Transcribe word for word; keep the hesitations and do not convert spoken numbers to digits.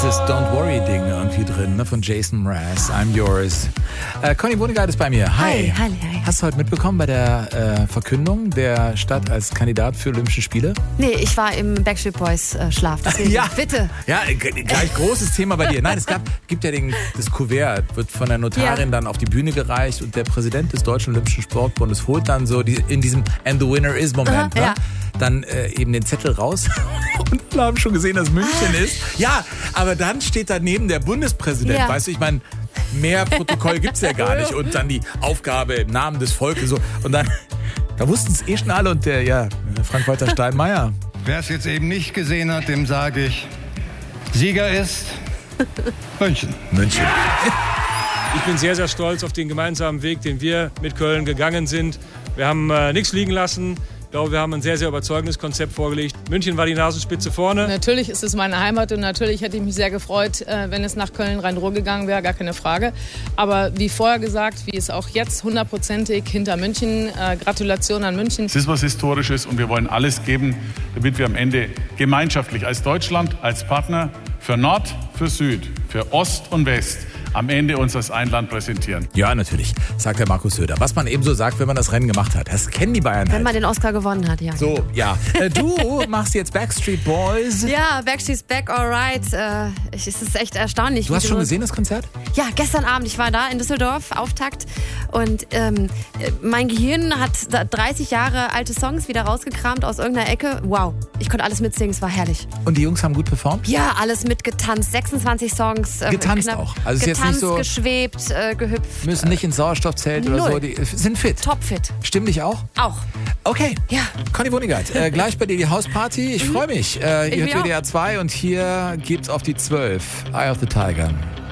dieses Don't Worry-Ding irgendwie drin, ne, von Jason Mraz, I'm Yours. Äh, Conny Wohnegard ist bei mir. Hi. Hi, hi, hi. Hast du heute mitbekommen bei der äh, Verkündung der Stadt als Kandidat für Olympische Spiele? Nee, ich war im Backstreet Boys äh, Schlaf. Deswegen, ja, bitte. Ja, gleich großes Thema bei dir. Nein, es gab, gibt ja den, das Kuvert, wird von der Notarin ja. dann auf die Bühne gereicht und der Präsident des Deutschen Olympischen Sportbundes holt dann so die, in diesem And the Winner is Moment, Aha, ne? ja. dann äh, eben den Zettel raus und alle haben schon gesehen, dass München ah. ist. Ja, aber dann steht daneben der Bundespräsident, ja. weißt du, ich meine, mehr Protokoll gibt's ja gar nicht und dann die Aufgabe im Namen des Volkes so und dann, da wussten es eh schon alle und der, ja, Frank-Walter Steinmeier. Wer es jetzt eben nicht gesehen hat, dem sage ich, Sieger ist München. München. Ich bin sehr, sehr stolz auf den gemeinsamen Weg, den wir mit Köln gegangen sind. Wir haben äh, nichts liegen lassen. Ich glaube, wir haben ein sehr, sehr überzeugendes Konzept vorgelegt. München war die Nasenspitze vorne. Natürlich ist es meine Heimat und natürlich hätte ich mich sehr gefreut, wenn es nach Köln-Rhein-Ruhr gegangen wäre, gar keine Frage. Aber wie vorher gesagt, wie es auch jetzt hundertprozentig hinter München. Äh, Gratulation an München. Es ist was Historisches und wir wollen alles geben, damit wir am Ende gemeinschaftlich als Deutschland, als Partner für Nord, für Süd, für Ost und West am Ende uns als ein Land präsentieren. Ja, natürlich, sagt der Markus Söder. Was man eben so sagt, wenn man das Rennen gemacht hat. Das kennen die Bayern Wenn halt. man den Oscar gewonnen hat, ja. So, ja. Äh, du machst jetzt Backstreet Boys. Ja, Backstreet's Back, alright. Äh, es ist echt erstaunlich. Du hast schon gesehen, das Konzert? Ja, gestern Abend. Ich war da in Düsseldorf, Auftakt. Und ähm, mein Gehirn hat dreißig Jahre alte Songs wieder rausgekramt aus irgendeiner Ecke. Wow, ich konnte alles mitsingen, es war herrlich. Und die Jungs haben gut performt? Ja, alles mitgetanzt. sechsundzwanzig Songs. Äh, getanzt knapp, auch? Also getanzt, ist jetzt nicht so, geschwebt, äh, gehüpft. Müssen nicht ins Sauerstoffzelt oder Null. so. Die sind fit. Topfit. Stimmt dich auch? Auch. Okay. Ja. Conny Wohnegard, äh, gleich bei dir die Hausparty. Ich freue mich. Äh, Ich hier mich hat W D R zwei und hier gibt's auf die zwölf. Eye of the Tiger.